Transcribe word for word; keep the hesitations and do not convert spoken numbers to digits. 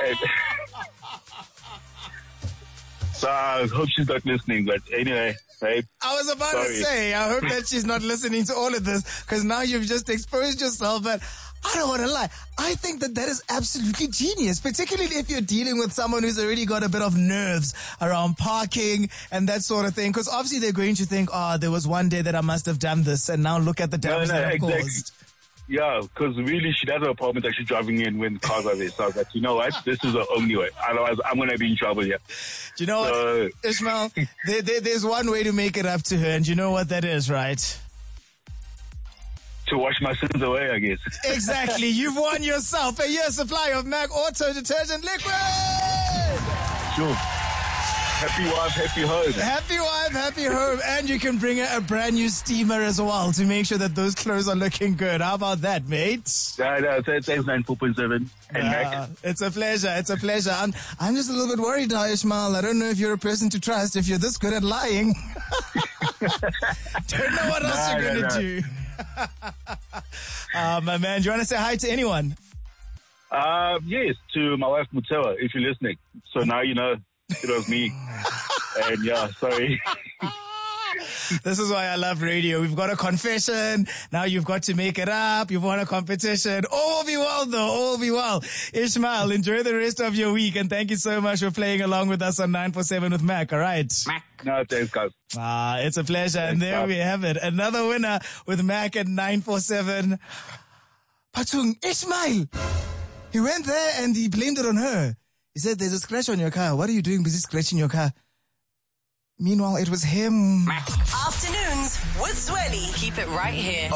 And so I hope she's not listening, but anyway, babe. I was about sorry. to say, I hope that she's not listening to all of this, because now you've just exposed yourself. But I don't want to lie. I think that that is absolutely genius, particularly if you're dealing with someone who's already got a bit of nerves around parking and that sort of thing. Because obviously they're going to think, oh, there was one day that I must have done this, and now look at the damage No, no, that I've exactly. caused. Yeah, because really she doesn't have a problem with actually driving in when cars are there. So I was like, you know what? This is the only way. Otherwise, I'm going to be in trouble here. Do you know So- what, Ishmael? there, there, there's one way to make it up to her, and you know what that is, right? To wash my sins away, I guess. Exactly. You've won yourself a year supply of Mac Auto Detergent Liquid. Sure. Happy wife, happy home. Happy wife, happy home. And you can bring her a brand new steamer as well to make sure that those clothes are looking good. How about that, mate? Yeah, no, thanks, nine four point seven. And Uh, Mac. it's a pleasure. It's a pleasure. I'm, I'm just a little bit worried now, Ishmael. I don't know if you're a person to trust if you're this good at lying. Don't know what else No, you're no, going to no. do. uh, my man, do you want to say hi to anyone? Uh, yes, to my wife, Mutewa, if you're listening. So now you know it was me. And yeah, sorry. This is why I love radio. We've got a confession. Now you've got to make it up. You've won a competition. All will be well, though. All will be well. Ishmael, enjoy the rest of your week. And thank you so much for playing along with us on nine four seven with Mac. All right. No, thanks, guys. Ah, it's a pleasure. And Thanks, there Bob. we have it. Another winner with Mac at nine four seven. Patung, Ishmael. He went there and he blamed it on her. He said, there's a scratch on your car. What are you doing busy scratching your car? Meanwhile, it was him. Afternoons with Zweli. Keep it right here.